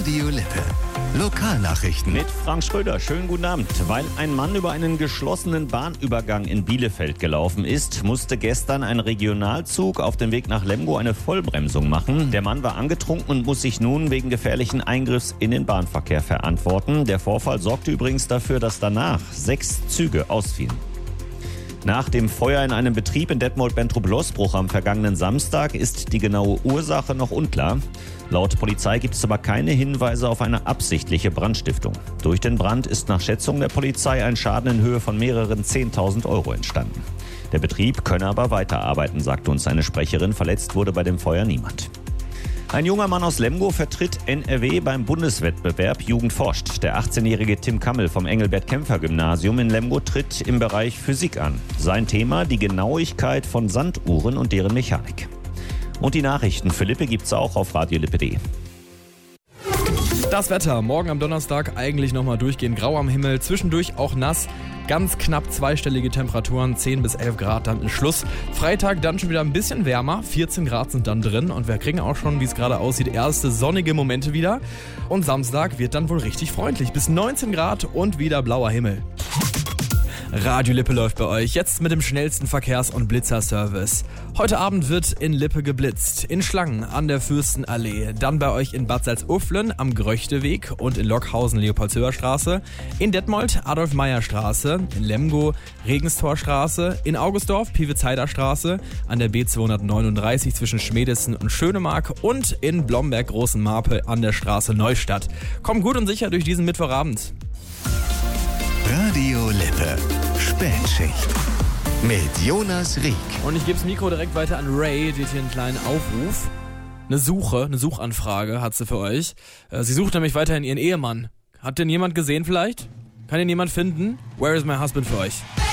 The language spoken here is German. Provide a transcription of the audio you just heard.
Radio Lippe. Lokalnachrichten. Mit Frank Schröder. Schönen guten Abend. Weil ein Mann über einen geschlossenen Bahnübergang in Bielefeld gelaufen ist, musste gestern ein Regionalzug auf dem Weg nach Lemgo eine Vollbremsung machen. Der Mann war angetrunken und muss sich nun wegen gefährlichen Eingriffs in den Bahnverkehr verantworten. Der Vorfall sorgte übrigens dafür, dass danach 6 Züge ausfielen. Nach dem Feuer in einem Betrieb in Detmold-Bentrup-Losbruch am vergangenen Samstag ist die genaue Ursache noch unklar. Laut Polizei gibt es aber keine Hinweise auf eine absichtliche Brandstiftung. Durch den Brand ist nach Schätzung der Polizei ein Schaden in Höhe von mehreren 10.000 Euro entstanden. Der Betrieb könne aber weiterarbeiten, sagte uns eine Sprecherin. Verletzt wurde bei dem Feuer niemand. Ein junger Mann aus Lemgo vertritt NRW beim Bundeswettbewerb Jugend forscht. Der 18-jährige Tim Kammel vom Engelbert-Kämpfer-Gymnasium in Lemgo tritt im Bereich Physik an. Sein Thema: die Genauigkeit von Sanduhren und deren Mechanik. Und die Nachrichten für Lippe gibt's auch auf radiolippe.de. Das Wetter, morgen am Donnerstag eigentlich nochmal durchgehend grau am Himmel, zwischendurch auch nass, ganz knapp zweistellige Temperaturen, 10 bis 11 Grad dann ist Schluss. Freitag dann schon wieder ein bisschen wärmer, 14 Grad sind dann drin und wir kriegen auch schon, wie es gerade aussieht, erste sonnige Momente wieder. Und Samstag wird dann wohl richtig freundlich, bis 19 Grad und wieder blauer Himmel. Radio Lippe läuft bei euch, jetzt mit dem schnellsten Verkehrs- und Blitzerservice. Heute Abend wird in Lippe geblitzt, in Schlangen an der Fürstenallee, dann bei euch in Bad Salzuflen am Gröchteweg und in Lockhausen Leopoldshöher-Straße, in Detmold Adolf-Meyer-Straße, in Lemgo Regenstorstraße, in Augustdorf Pivezeider-Straße, an der B239 zwischen Schmedessen und Schönemark und in Blomberg Großen Marpe an der Straße Neustadt. Kommt gut und sicher durch diesen Mittwochabend. Radio Lippe. Spätschicht. Mit Jonas Rieck. Und ich gebe das Mikro direkt weiter an Ray, die hat hier einen kleinen Aufruf. Eine Suchanfrage hat sie für euch. Sie sucht nämlich weiterhin ihren Ehemann. Hat den jemand gesehen vielleicht? Kann ihn jemand finden? Where is my husband für euch?